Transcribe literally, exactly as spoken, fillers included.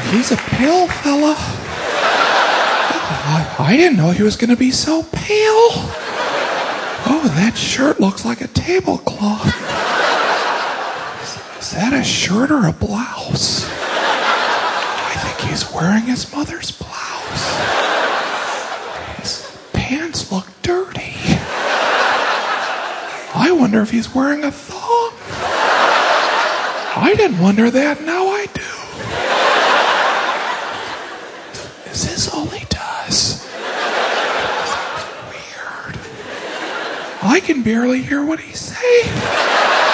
He's a pale fella. I, I didn't know he was going to be so pale. Oh, and that shirt looks like a tablecloth. Is, is that a shirt or a blouse? I think he's wearing his mother's blouse. His pants look dirty. I wonder if he's wearing a thong. I didn't wonder that, now I do. Is this all he does? Weird. I can barely hear what he's saying.